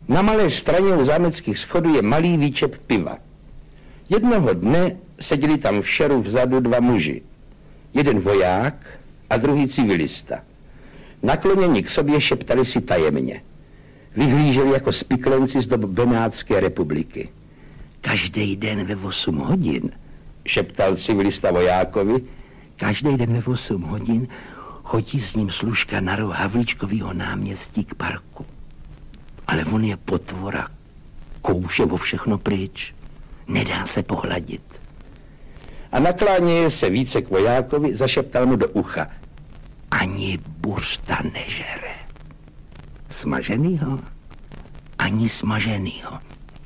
Na malé straně u zámeckých schodů je malý výčep piva. Jednoho dne seděli tam v šeru vzadu dva muži. Jeden voják a druhý civilista. Nakloněni k sobě šeptali si tajemně. Vyhlíželi jako spiklenci z dob Benátské republiky. Každý den ve 8 hodin, šeptal civilista vojákovi, každý den ve 8 hodin chodí s ním služka na roh Havlíčkovýho náměstí k parku. Ale on je potvora, kouše o všechno pryč, nedá se pohladit. A nakláněje se více k vojákovi, zašeptal mu do ucha. Ani bursta nežere. Smaženýho? Ani smaženýho.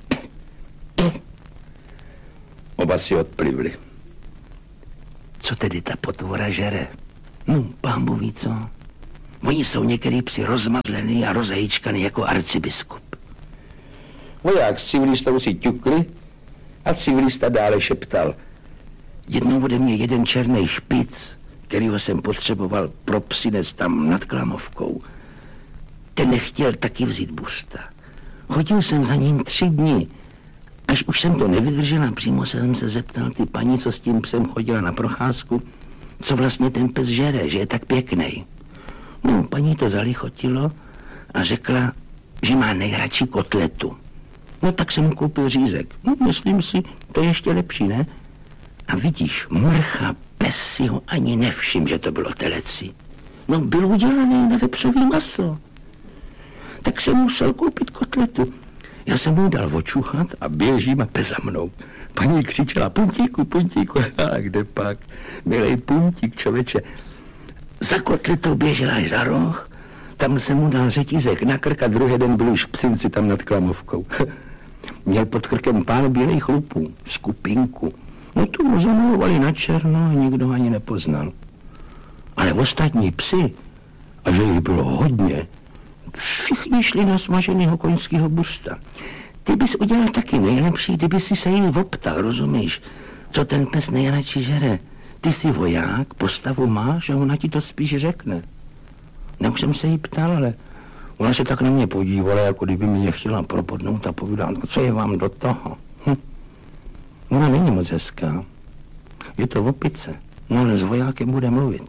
Oba si odplivli. Co tedy ta potvora žere? No, pánbu ví co. Oni jsou některý psi rozmazlený a rozhejčkaný jako arcibiskup. Voják s civilistou si ťukli a civilista dále šeptal. Jednou ode mě jeden černý špic, kterýho jsem potřeboval pro psinec tam nad Klamovkou. Ten nechtěl taky vzít bursta. Chodil jsem za ním 3 dny. Až už jsem to nevydržel a přímo jsem se zeptal ty paní, co s tím psem chodila na procházku, co vlastně ten pes žere, že je tak pěkný. No, paní to zalichotilo a řekla, že má nejradši kotletu. No, tak jsem mu koupil řízek. No, myslím si, to je ještě lepší, ne? A vidíš, mrcha, pes si ho ani nevšim, že to bylo teleci. No, byl udělaný na vepřový maso. Tak jsem musel koupit kotletu. Já jsem mu dal očuchat a běžím a pes za mnou. Paní křičela, puntíku, puntíku, a kde pak? Milej puntík, člověče. Za kotletou běžela až za roh, tam jsem mu dal řetízek na krk a druhý den byl už v Psinci tam nad Klamovkou. Měl pod krkem pár bílých chlupů, skupinku. No tu mu zamalovali na černo a nikdo ani nepoznal. Ale ostatní psi, a že jich bylo hodně, všichni šli na smaženého koňského bursta. Ty bys udělal taky nejlepší, kdyby si se jí optal, rozumíš? Co ten pes nejradši žere? Ty jsi voják, postavu máš a ona ti to spíš řekne. Ne, už jsem se jí ptal, ale ona se tak na mě podívala, jako kdyby mě chtěla propodnout a povídat, co je vám do toho? Ona není moc hezká. Je to opice. No ale s vojákem bude mluvit.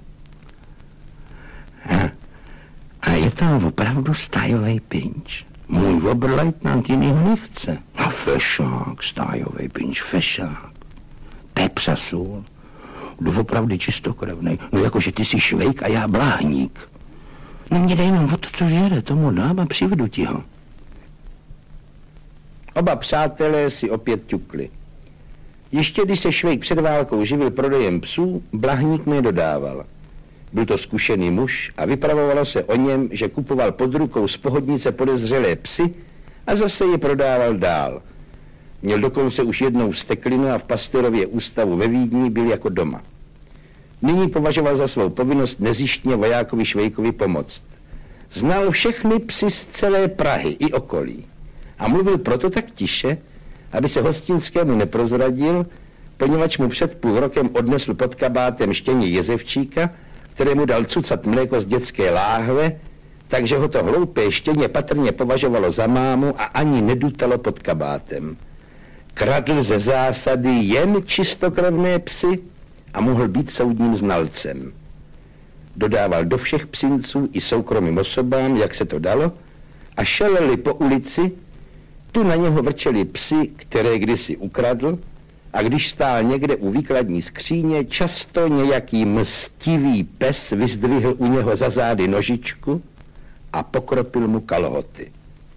A je to opravdu stájovej pinč. Můj oberleutnant jinýho nechce. A fešák, stájovej pinč, fešák. Pepsa sůl. Doopravdy čistokrevnej. No jakože ty jsi švejk a já bláhník. No mě dej nám o to, co žere, tomu dám a přivedu ti ho. Oba přátelé si opět ťukli. Ještě když se švejk před válkou živil prodejem psů, Blahník mi je dodával. Byl to zkušený muž a vypravovalo se o něm, že kupoval pod rukou z pohodnice podezřelé psy a zase je prodával dál. Měl dokonce už jednou steklinu a v Pasterově ústavu ve Vídni byl jako doma. Nyní považoval za svou povinnost nezištně vojákovi Švejkovi pomoct. Znal všechny psy z celé Prahy i okolí a mluvil proto tak tiše, aby se Hostinskému neprozradil, poněvadž mu před půl rokem odnesl pod kabátem štěně Jezevčíka, kterému dal cucat mléko z dětské láhve, takže ho to hloupé štěně patrně považovalo za mámu a ani nedutalo pod kabátem. Kradl ze zásady jen čistokrevné psy a mohl být soudním znalcem. Dodával do všech psinců i soukromým osobám, jak se to dalo, a šeleli po ulici, tu na něho vrčeli psy, které kdysi ukradl, a když stál někde u výkladní skříně, často nějaký mstivý pes vyzdvihl u něho za zády nožičku a pokropil mu kalhoty.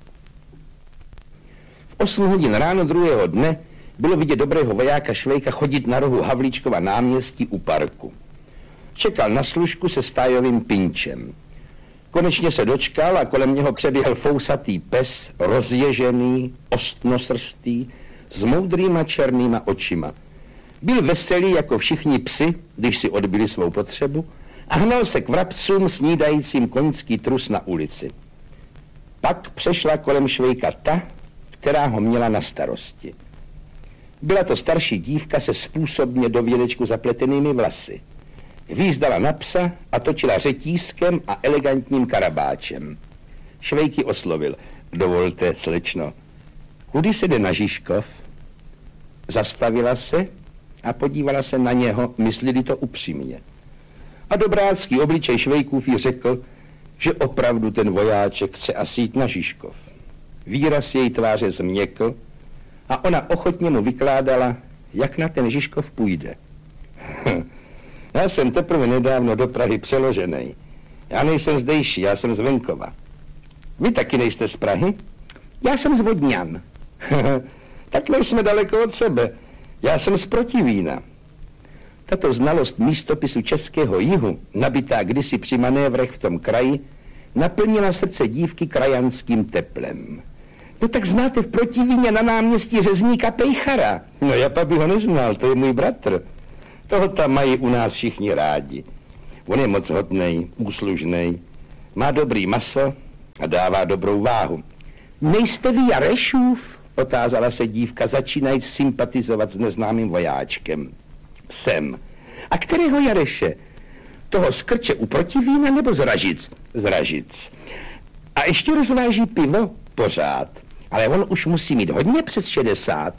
V 8 hodin ráno druhého dne bylo vidět dobrého vojáka Švejka chodit na rohu Havlíčkova náměstí u parku. Čekal na služku se stájovým pinčem. Konečně se dočkal a kolem něho přeběhl fousatý pes, rozježený, ostnosrstý, s moudrýma černýma očima. Byl veselý jako všichni psi, když si odbyli svou potřebu, a hnal se k vrabcům snídajícím koňský trus na ulici. Pak přešla kolem Švejka ta, která ho měla na starosti. Byla to starší dívka se způsobně do vědečku zapletenými vlasy. Výzdala na psa a točila řetízkem a elegantním karabáčem. Švejky oslovil. Dovolte, slečno. Kudy se jde na Žižkov? Zastavila se a podívala se na něho, myslili to upřímně. A dobrácký obličej Švejkův jí řekl, že opravdu ten vojáček chce asi jít na Žižkov. Výraz její tváře změkl a ona ochotně mu vykládala, jak na ten Žižkov půjde. Já jsem teprve nedávno do Prahy přeložený. Já nejsem zdejší, já jsem z venkova. Vy taky nejste z Prahy? Já jsem z Vodňan. Tak nejsme daleko od sebe. Já jsem z Protivína. Tato znalost místopisu českého jihu, nabitá kdysi při manévrech v tom kraji, naplnila srdce dívky krajanským teplem. No tak znáte v Protivíně na náměstí řezníka Pejchara. No já bych ho neznal, to je můj bratr. Toho tam mají u nás všichni rádi. On je moc hodnej, úslužnej, má dobrý maso a dává dobrou váhu. Nejste vy Jarešův? Otázala se dívka, začínajíc sympatizovat s neznámým vojáčkem. Jsem. A kterého Jareše? Toho z Krče u Protivína nebo z Ražic? Z Ražic. A ještě rozváží pivo? Pořád. Ale on už musí mít hodně přes 60.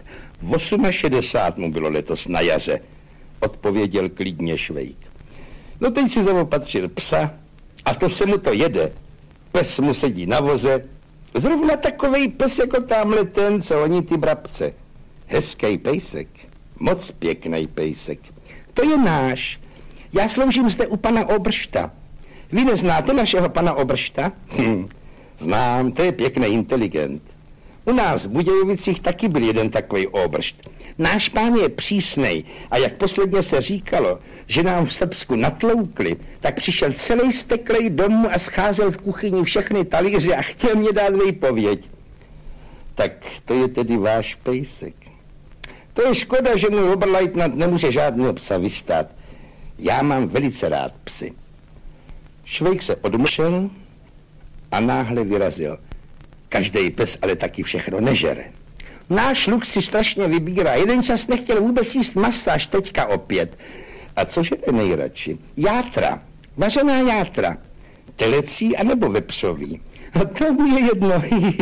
68 mu bylo letos na jaře, odpověděl klidně Švejk. No teď si zaopatřil psa a to se mu to jede. Pes mu sedí na voze. Zrovna takovej pes jako tamhle ten, co oni ty brabce. Hezký pejsek. Moc pěkný pejsek. To je náš. Já sloužím zde u pana Obršta. Vy neznáte našeho pana Obršta? Znám, to je pěkný inteligent. U nás v Budějovicích taky byl jeden takový Obršt. Náš pán je přísnej a jak posledně se říkalo, že nám v Srbsku natloukli, tak přišel celý steklej domů a scházel v kuchyni všechny talíře a chtěl mě dát výpověď. Tak to je tedy váš pejsek. To je škoda, že můj oberleutnant nemůže žádného psa vystát. Já mám velice rád psy. Švejk se odmlčel a náhle vyrazil. Každý pes ale taky všechno nežere. Náš luk si strašně vybírá. Jeden čas nechtěl vůbec jíst masa, až teďka opět. A co žere nejradši? Játra. Vařená játra. Telecí anebo vepřový. A to mu je jedno.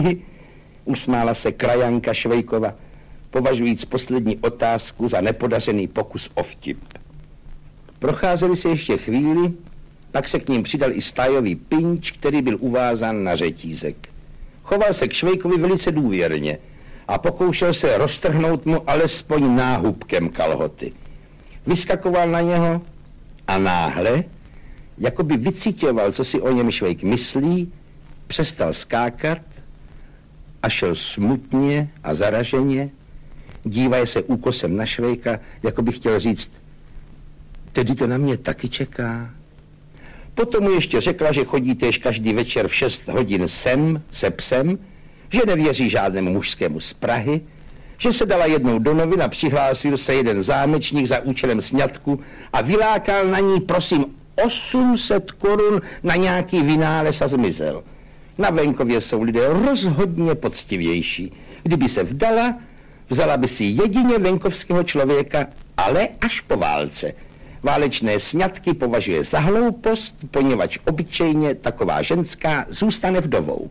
Usmála se krajanka Švejkova, považujíc poslední otázku za nepodařený pokus o vtip. Procházeli se ještě chvíli, pak se k ním přidal i stájový pinč, který byl uvázán na řetízek. Choval se k Švejkovi velice důvěrně a pokoušel se roztrhnout mu alespoň náhubkem kalhoty. Vyskakoval na něho a náhle, jako by vycítěval, co si o něm Švejk myslí, přestal skákat a šel smutně a zaraženě, dívaje se úkosem na Švejka, jako by chtěl říct, tedy to na mě taky čeká. Potom mu ještě řekla, že chodí též každý večer v 6 hodin sem se psem, že nevěří žádnému mužskému z Prahy, že se dala jednou do novin a přihlásil se jeden zámečník za účelem sňatku a vylákal na ní, prosím, 800 korun na nějaký vynález a zmizel. Na venkově jsou lidé rozhodně poctivější. Kdyby se vdala, vzala by si jedině venkovského člověka, ale až po válce. Válečné sňatky považuje za hloupost, poněvadž obyčejně taková ženská zůstane vdovou.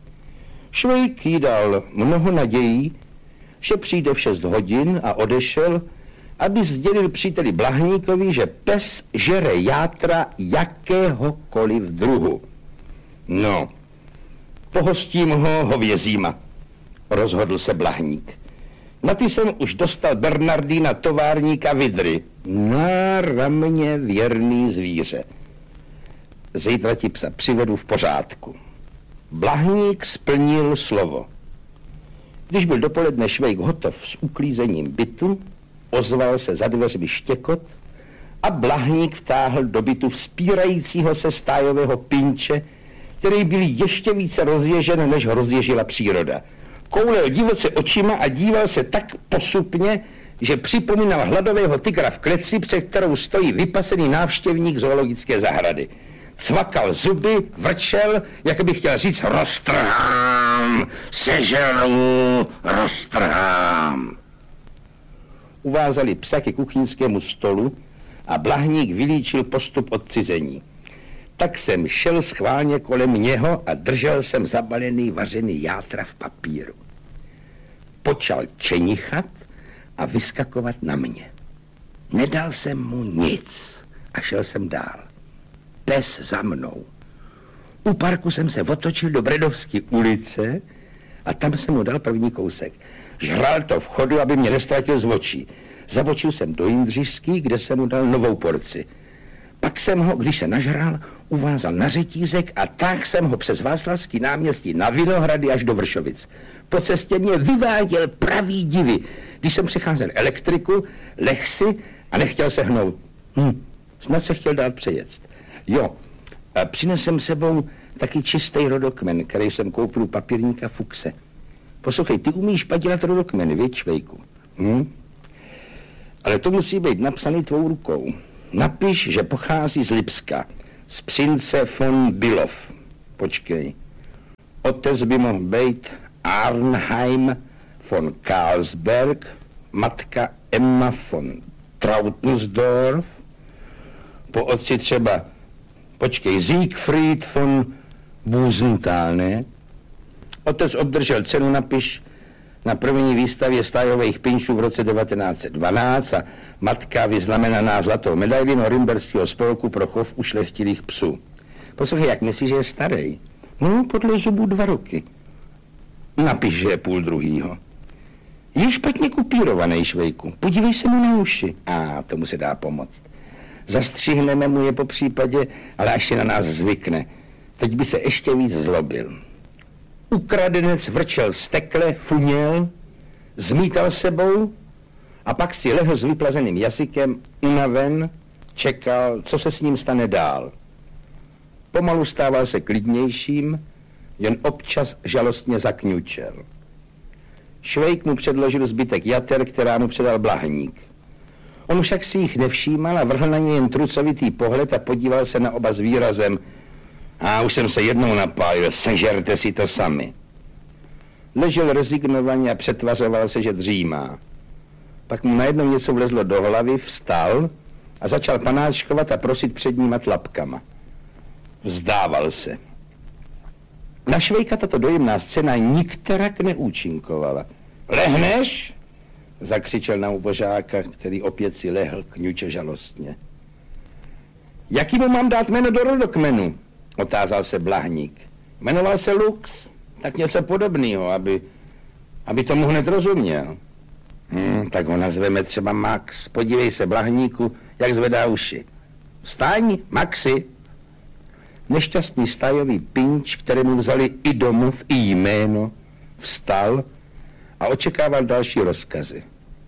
Švejk jí dal mnoho nadějí, že přijde v 6 hodin a odešel, aby sdělil příteli Blahníkovi, že pes žere játra jakéhokoliv druhu. No, pohostím ho hovězíma, rozhodl se Blahník. Na ty jsem už dostal Bernardína továrníka Vidry. Na ramě věrný zvíře. Zítra ti psa přivedu v pořádku. Blahník splnil slovo. Když byl dopoledne Švejk hotov s uklízením bytu, ozval se za dveřmi štěkot a Blahník vtáhl do bytu vzpírajícího se stájového pinče, který byl ještě více rozježen, než ho rozježila příroda. Koulel divoce očima a díval se tak posupně, že připomínal hladového tygra v kleci, před kterou stojí vypasený návštěvník zoologické zahrady. Cvakal zuby, vrčel, jak by chtěl říct, roztrhám, sežeru, roztrhám. Uvázali psa ke kuchyňskému stolu a Blahník vylíčil postup odcizení. Tak jsem šel schválně kolem něho a držel jsem zabalený vařený játra v papíru. Počal čenichat a vyskakovat na mě. Nedal jsem mu nic a šel jsem dál. Pes za mnou. U parku jsem se otočil do Bredovské ulice a tam jsem mu dal první kousek. Žral to v chodu, aby mě nestratil z očí. Zabočil jsem do Jindřišský, kde jsem mu dal novou porci. Pak jsem ho, když se nažral, uvázal na řetízek a tak jsem ho přes Václavský náměstí na Vinohrady až do Vršovic. Po cestě mě vyváděl pravý divy. Když jsem přicházel elektriku, lehl si a nechtěl se hnout. Snad se chtěl dát přejet. Jo, a přinesem sebou taky čistý rodokmen, který jsem koupil u papírníka Fuchse. Poslouchej, ty umíš padělat rodokmeny, viď, Švejku? Ale to musí být napsaný tvou rukou. Napiš, že pochází z Lipska, z Přince von Bylov. Počkej. Otec by mohl být Arnheim von Karlsberg, matka Emma von Trautensdorf, po otci třeba, počkej, Siegfried von Busenthal, ne? Otec obdržel cenu, napiš, na první výstavě stájových pinčů v roce 1912 a matka vyznamenaná zlatou medaili Norimberského spolku pro chov ušlechtilých psů. Poslouchej, jak myslíš, že je starý? No, podle zubů 2 roky. Napiš, že je půl druhýho. Je špatně kupírovaný, Švejku. Podívej se mu na uši. Tomu se dá pomoct. Zastřihneme mu je po případě, ale až si na nás zvykne. Teď by se ještě víc zlobil. Ukradenec vrčel vztekle, funěl, zmítal sebou a pak si lehl s vyplazeným jazykem, unaven, čekal, co se s ním stane dál. Pomalu stával se klidnějším, jen občas žalostně zakňučel. Švejk mu předložil zbytek jater, která mu předal Blahník. On však si jich nevšímal a vrhl na ně jen trucovitý pohled a podíval se na oba s výrazem: už jsem se jednou napálil, sežerte si to sami. Ležel rezignovaně a přetvařoval se, že dřímá. Pak mu najednou něco vlezlo do hlavy, vstal a začal panáčkovat a prosit před ním tlapkama. Vzdával se. Na Švejka tato dojemná scéna nikterak neúčinkovala. Lehneš? Zakřičel na ubožáka, který opět si lehl, kňuče žalostně. Jaký mu mám dát jméno do rodokmenu? Otázal se Blahník. Jmenoval se Lux, tak něco podobného, aby tomu hned rozuměl. Tak ho nazveme třeba Max. Podívej se, Blahníku, jak zvedá uši. Vstaň, Maxi. Nešťastný stájový pinč, kterému vzali i domov, i jméno, vstal a očekával další rozkazy.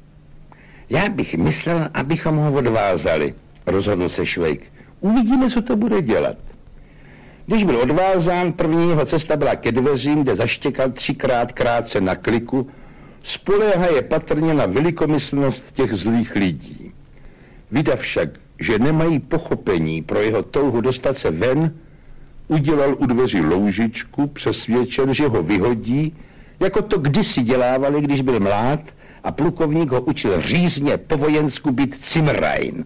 Já bych myslel, abychom ho odvázali, rozhodl se Švejk. Uvidíme, co to bude dělat. Když byl odvázán, první jeho cesta byla ke dveřím, kde zaštěkal 3krát krátce na kliku, spoléhaje patrně na velikomyslnost těch zlých lidí. Vydav však, že nemají pochopení pro jeho touhu dostat se ven, udělal u dveří loužičku, přesvědčen, že ho vyhodí, jako to kdysi dělávali, když byl mlád a plukovník ho učil řízně po vojensku být Cimrajn.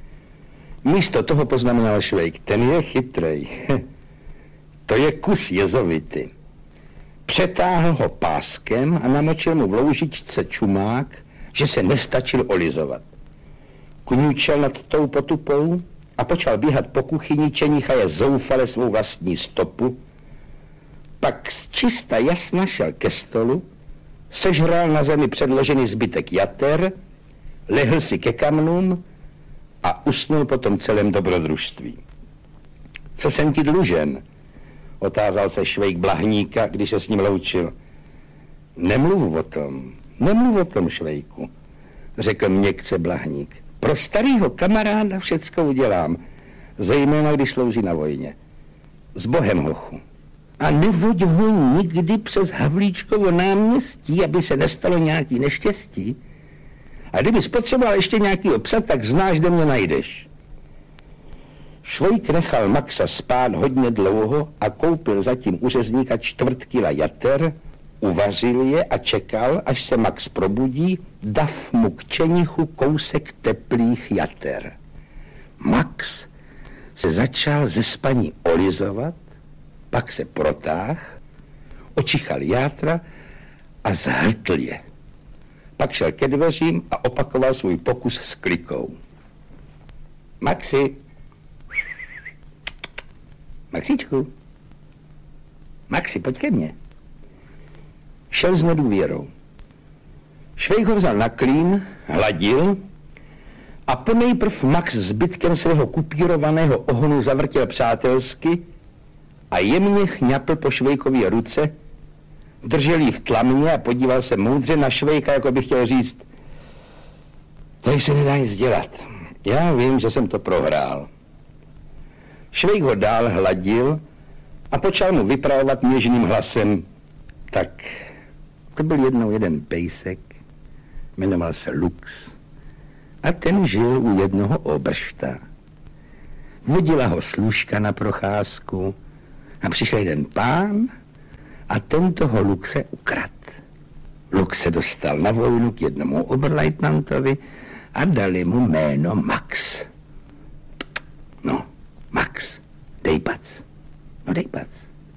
Místo toho poznamenal Švejk, ten je chytrej. To je kus jezovity. Přetáhl ho páskem a namočil mu v loužičce čumák, že se nestačil olizovat. Kňučel nad tou potupou a počal běhat po kuchyni, čenichaje zoufale svou vlastní stopu. Pak z čista jasna šel ke stolu, sežral na zemi předložený zbytek jater, lehl si ke kamnům a usnul po tom celém dobrodružství. Co jsem ti dlužen? Otázal se Švejk Blahníka, když se s ním loučil. Nemluv o tom, Švejku, řekl měkce Blahník. Pro starýho kamaráda všecko udělám, zejména když slouží na vojně. S Bohem, hochu. A nevoď ho nikdy přes Havlíčkovo náměstí, aby se nestalo nějaký neštěstí. A kdyby spotřeboval ještě nějakýho psa, tak znáš, kde mě najdeš. Švejk nechal Maxa spát hodně dlouho a koupil zatím u řezníka 4 kila jater, uvařil je a čekal, až se Max probudí, dav mu k čenichu kousek teplých jater. Max se začal ze spaní olizovat, pak se protáhl, očichal játra a zhrtl je. Pak šel ke dveřím a opakoval svůj pokus s klikou. Maxi. Maxíčku. Maxi, pojď ke mně. Šel s nedůvěrou. Švejk ho vzal na klín, hladil a ponejprv Max zbytkem svého kupírovaného ohonu zavrtěl přátelsky a jemně chňapl po Švejkově ruce, držel ji v tlamě a podíval se moudře na Švejka, jako by chtěl říct: tady se nedá nic dělat. Já vím, že jsem to prohrál. Švejk ho dál hladil a počal mu vypravovat něžným hlasem: tak, to byl jednou jeden pejsek, jmenoval se Lux a ten žil u jednoho obršta. Vodila ho služka na procházku a přišel jeden pán a ten toho Luxe ukrad. Lux se dostal na vojnu k jednomu oberleutnantovi a dali mu jméno Max. No, Max, dej pac. No dej pac.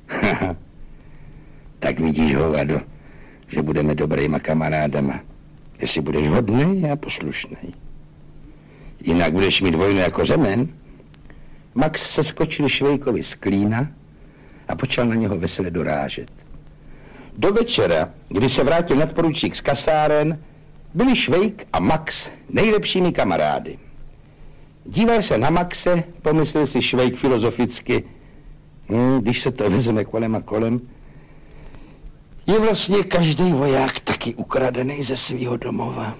Tak vidíš, hovado, že budeme dobrýma kamarádama. Jestli budeš hodnej a poslušnej. Jinak budeš mít vojnu jako řemen. Max se skočil Švejkovi z klína a počal na něho vesele dorážet. Do večera, kdy se vrátil nadporučík z kasáren, byli Švejk a Max nejlepšími kamarády. Díval se na Maxe, pomyslel si Švejk filozoficky: když se to vezme kolem a kolem, je vlastně každý voják taky ukradený ze svého domova.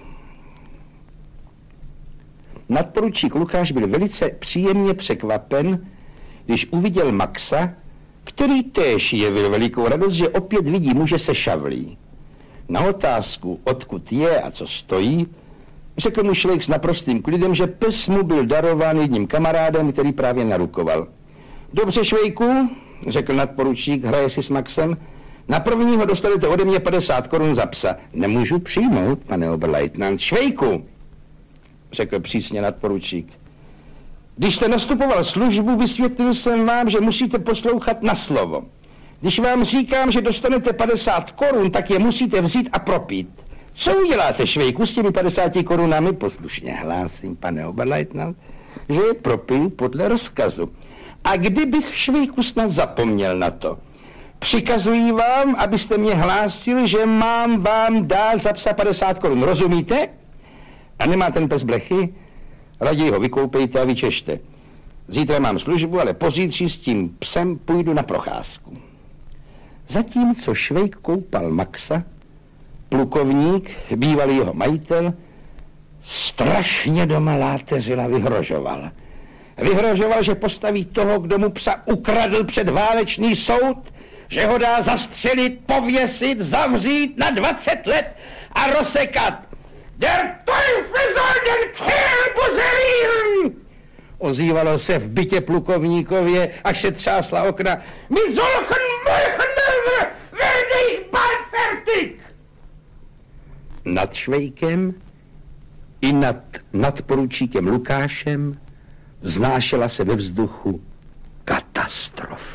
Nadporučík Lukáš byl velice příjemně překvapen, když uviděl Maxa, který též jevil velikou radost, že opět vidí muže se šavlí. Na otázku, odkud je a co stojí, řekl mu Švejk s naprostým klidem, že pes mu byl darován jedním kamarádem, který právě narukoval. Dobře, Švejku, řekl nadporučík, hraje si s Maxem, na prvního dostanete ode mě 50 korun za psa. Nemůžu přijmout, pane oberleutnant. Švejku, řekl přísně nadporučík, když jste nastupoval službu, vysvětlil jsem vám, že musíte poslouchat na slovo. Když vám říkám, že dostanete 50 korun, tak je musíte vzít a propít. Co uděláte, Švejku, s těmi 50 korunami? Poslušně hlásím, pane oberleutnant, že je propiju podle rozkazu. A kdybych, Švejku, snad zapomněl na to, přikazuji vám, abyste mě hlásil, že mám vám dát za psa 50 korun. Rozumíte? A nemá ten pes blechy? Raději ho vykoupejte a vyčešte. Zítra mám službu, ale pozítří s tím psem půjdu na procházku. Zatímco Švejk koupal Maxa, plukovník, bývalý jeho majitel, strašně doma láteřil a vyhrožoval. Vyhrožoval, že postaví toho, kdo mu psa ukradl, před válečný soud, že ho dá zastřelit, pověsit, zavřít na 20 let a rozsekat. Der Teufel soll den Kerl buzzerieren! Ozývalo se v bytě plukovníkově, až se třásla okna. Mit solchen Meuchenmörder werde ich bald fertig! Nad Švejkem i nad nadporučíkem Lukášem vznášela se ve vzduchu katastrofa.